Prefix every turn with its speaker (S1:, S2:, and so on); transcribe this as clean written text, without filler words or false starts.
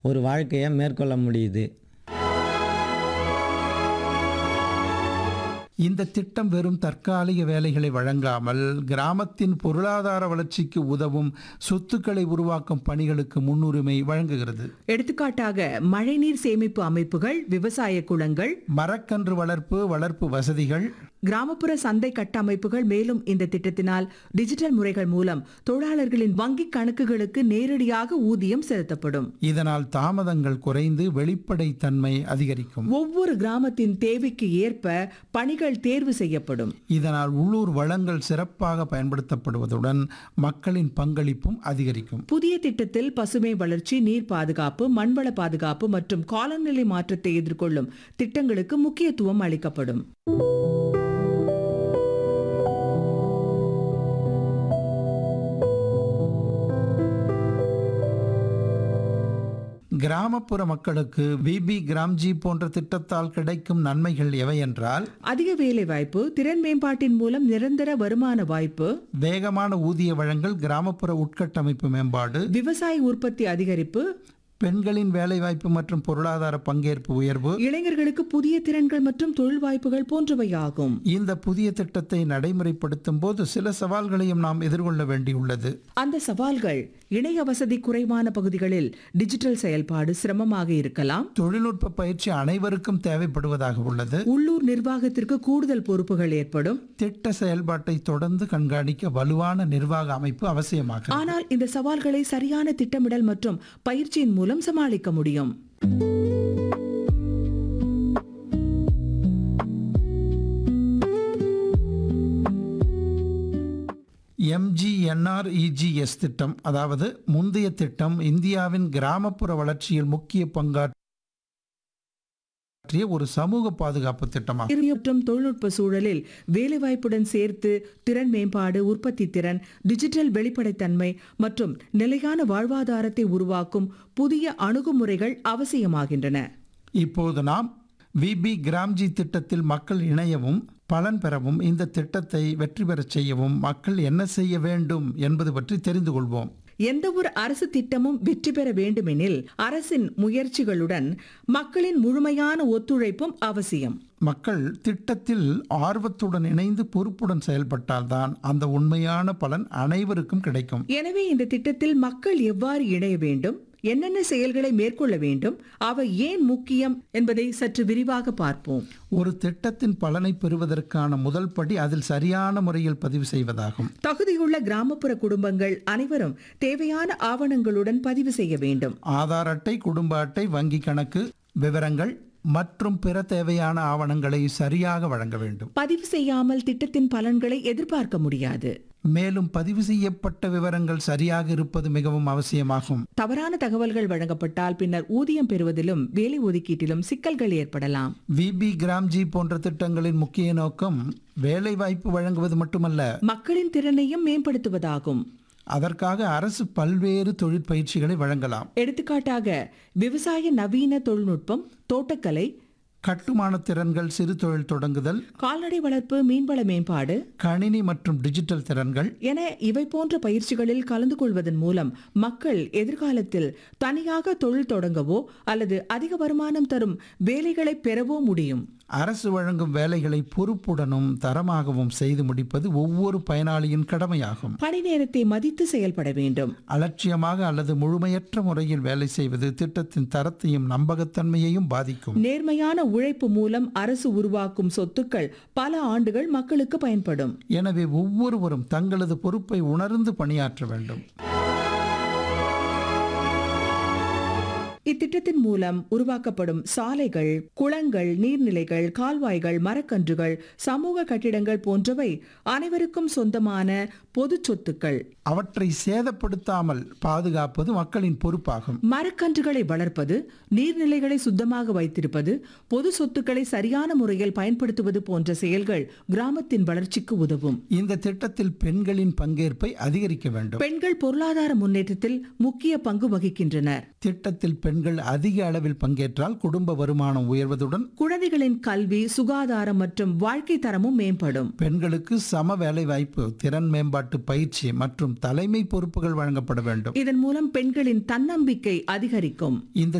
S1: ஒரு வாழ்க்கையை மேற்கொள்ள முடியுது.
S2: இந்த திட்டம் வெறும் தற்காலிக வேலைகளை வழங்காமல் கிராமத்தின் பொருளாதார வளர்ச்சிக்கு உதவும் சொத்துக்களை உருவாக்கும் பணிகளுக்கு முன்னுரிமை வழங்குகிறது.
S3: எடுத்துக்காட்டாக மழைநீர் சேமிப்பு அமைப்புகள், விவசாய குளங்கள்,
S2: மரக்கன்று வளர்ப்பு வசதிகள்,
S3: கிராமப்புற சந்தை கட்டமைப்புகள். மேலும் இந்த திட்டத்தினால் டிஜிட்டல் முறைகள் மூலம் தொழிலாளர்களின் வங்கி கணக்குகளுக்கு நேரடியாக ஊதியம் செலுத்தப்படும்.
S2: இதனால் தாமதங்கள் குறைந்து வெளிப்படைத்தன்மை அதிகரிக்கும்.
S3: ஒவ்வொரு கிராமத்தின் தேவைக்கு ஏற்ப பணிகள் தேர்வு செய்யப்படும்.
S2: இதனால் உள்ளூர் வளங்கள் சிறப்பாக பயன்படுத்தப்படுவதுடன் மக்களின் பங்களிப்பும் அதிகரிக்கும்.
S3: புதிய திட்டத்தில் பசுமை வளர்ச்சி, நீர் பாதுகாப்பு, மண்வள பாதுகாப்பு மற்றும் காலநிலை மாற்றத்தை எதிர்கொள்ளும் திட்டங்களுக்கு முக்கியத்துவம் அளிக்கப்படும்.
S2: கிராமப்புற மக்களுக்கு விபி கிராம்ஜி போன்ற திட்டத்தால் கிடைக்கும் நன்மைகள் எவை என்றால்,
S3: அதிக வேலை வாய்ப்பு, திறன் மேம்பாட்டின் மூலம் நிரந்தர வருமான வாய்ப்பு,
S2: வேகமான ஊதிய வழங்கல், கிராமப்புற உட்கட்டமைப்பு மேம்பாடு,
S3: விவசாய உற்பத்தி அதிகரிப்பு,
S2: பெண்களின் வேலைவாய்ப்பு மற்றும் பொருளாதார பங்கேற்பு உயர்வு,
S3: இளைஞர்களுக்கு புதிய திறன்கள் மற்றும் தொழில் வாய்ப்புகள் போன்றவையாகும்.
S2: இந்த புதிய திட்டத்தை நடைமுறைப்படுத்தும் போது சில சவால்களையும் நாம் எதிர்கொள்ள வேண்டியுள்ளது.
S3: அந்த சவால்கள் இணைய வசதி குறைவான பகுதிகளில் டிஜிட்டல் செயல்பாடு சிரமமாக இருக்கலாம்.
S2: தொழில்நுட்ப பயிற்சி அனைவருக்கும் தேவைப்படுவதாக உள்ளது.
S3: உள்ளூர் நிர்வாகத்திற்கு கூடுதல் பொறுப்புகள் ஏற்படும்.
S2: திட்ட செயல்பாட்டை தொடர்ந்து கண்காணிக்க வலுவான நிர்வாக அமைப்பு அவசியமாகும்.
S3: ஆனால் இந்த சவால்களை சரியான திட்டமிடல் மற்றும் பயிற்சியின் மூலம் சமாளிக்க முடியும்.
S2: MGNREGS திட்டம், அதாவது முந்தைய திட்டம், இந்தியாவின் கிராமப்புற வளர்ச்சியில் முக்கிய பங்காற்றிய ஒரு சமூக பாதுகாப்பு திட்டமாகும்.
S3: மற்றும் தொழில்நுட்ப சூழலில் வேலைவாய்ப்புடன் சேர்த்து திறன் மேம்பாடு, உற்பத்தி திறன், டிஜிட்டல் வெளிப்படைத்தன்மை மற்றும் நிலையான வாழ்வாதாரத்தை உருவாக்கும் புதிய அணுகுமுறைகள் அவசியமாகின்றன.
S2: இப்போது நாம் விபி கிராம்ஜி திட்டத்தில் மக்கள் இணையவும் பலன் பெறவும், இந்த திட்டத்தை வெற்றி பெறச் செய்யவும் மக்கள் என்ன செய்ய வேண்டும் என்பது பற்றி தெரிந்து கொள்வோம்.
S3: எந்த ஒரு அரசு திட்டமும் வெற்றி பெற வேண்டுமெனில் அரசின் முயற்சிகளுடன் மக்களின் முழுமையான ஒத்துழைப்பும் அவசியம்.
S2: மக்கள் திட்டத்தில் ஆர்வத்துடன் இணைந்து பொறுப்புடன் செயல்பட்டால்தான் அந்த உண்மையான பலன் அனைவருக்கும் கிடைக்கும்.
S3: எனவே இந்த திட்டத்தில் மக்கள் எவ்வாறு இணைய வேண்டும், என்னென்ன செயல்களை மேற்கொள்ள வேண்டும், அவை ஏன் முக்கியம் என்பதை சற்று விரிவாக பார்ப்போம்.
S2: ஒரு திட்டத்தின் பலனை பெறுவதற்கான முதல் படி அதில் சரியான முறையில் பதிவு செய்வதாகும்.
S3: தகுதியுள்ள கிராமப்புற குடும்பங்கள் அனைவரும் தேவையான ஆவணங்களுடன் பதிவு செய்ய வேண்டும்.
S2: ஆதார் அட்டை, குடும்ப அட்டை, வங்கி கணக்கு விவரங்கள் மற்றும் பிற தேவையான ஆவணங்களை சரியாக வழங்க வேண்டும்.
S3: பதிவு செய்யாமல் திட்டத்தின் பலன்களை எதிர்பார்க்க முடியாது.
S2: மேலும் பதிவு செய்யப்பட்ட விவரங்கள் சரியாக இருப்பது மிகவும் அவசியமாகும்.
S3: தவறான தகவல்கள் வழங்கப்பட்டால் பின்னர் ஊதியம் பெறுவதிலும் வேலை ஒதுக்கீட்டிலும் சிக்கல்கள் ஏற்படலாம்.
S2: விபி கிராம்ஜி போன்ற திட்டங்களின் முக்கிய நோக்கம் வேலை வாய்ப்பு வழங்குவது மட்டுமல்ல,
S3: மக்களின் திறனையும் மேம்படுத்துவதாகும்.
S2: அதற்காக அரசு பல்வேறு தொழிற்பயிற்சிகளை வழங்கலாம்.
S3: எடுத்துக்காட்டாக விவசாய நவீன தொழில்நுட்பம், தோட்டக்கலை,
S2: கட்டுமான திறன்கள், சிறு தொழில் தொடங்குதல்,
S3: கால்நடை வளர்ப்பு, மீன்வள மேம்பாடு,
S2: கணினி மற்றும் டிஜிட்டல் திறன்கள்
S3: என இவை போன்ற பயிற்சிகளில் கலந்து கொள்வதன் மூலம் மக்கள் எதிர்காலத்தில் தனியாக தொழில் தொடங்கவோ அல்லது அதிக வருமானம் தரும் வேலைகளை பெறவோ முடியும்.
S2: அரசு வழங்கும் வேலைகளை பொறுப்புடனும் தரமாகவும் செய்து முடிப்பது ஒவ்வொரு பயனாளியின் கடமையாகும்.
S3: பணி நேரத்தை மதித்து செயல்பட வேண்டும்.
S2: அலட்சியமாக அல்லது முழுமையற்ற முறையில் வேலை செய்வது திட்டத்தின் தரத்தையும் நம்பகத்தன்மையையும் பாதிக்கும்.
S3: நேர்மையான உழைப்பு மூலம் அரசு உருவாக்கும் சொத்துக்கள் பல ஆண்டுகள் மக்களுக்கு பயன்படும்.
S2: எனவே ஒவ்வொருவரும் தங்களது பொறுப்பை உணர்ந்து பணியாற்ற வேண்டும்.
S3: இத்திட்டத்தின் மூலம் உருவாக்கப்படும் சாலைகள், குளங்கள், நீர்நிலைகள், கால்வாய்கள், மரக்கன்றுகள், சமூக கட்டிடங்கள் போன்றவை அனைவருக்கும் சொந்தமான பொது சொத்துக்கள்.
S2: அவற்றை சேதப்படுத்தாமல் பாதுகாப்பது மக்களின் பொறுப்பாகும்.
S3: மரக்கன்றுகளை வளர்ப்பது, நீர்நிலைகளை சுத்தமாக வைத்திருப்பது, பொது சொத்துக்களை சரியான முறையில் பயன்படுத்துவது போன்ற செயல்கள் கிராமத்தின் வளர்ச்சிக்கு உதவும்.
S2: இந்த திட்டத்தில் பெண்களின் பங்கேற்பை அதிகரிக்க வேண்டும்.
S3: பெண்கள் பொருளாதார முன்னேற்றத்தில் முக்கிய பங்கு வகிக்கின்றனர்.
S2: திட்டத்தில் பெண்கள் பெண்கள் அதிக அளவில் பங்கேற்றால் குடும்ப வருமானம் உயர்வதுடன்
S3: குழந்தைகளின் கல்வி, சுகாதாரம் மற்றும் வாழ்க்கை தரமும் மேம்படும்.
S2: பெண்களுக்கு சம வேலை வாய்ப்பு, திறன் மேம்பாட்டு பயிற்சி மற்றும் தலைமை பொறுப்புகள் வழங்கப்பட வேண்டும்.
S3: இதன் மூலம் பெண்களின் தன்னம்பிக்கை அதிகரிக்கும்.
S2: இந்த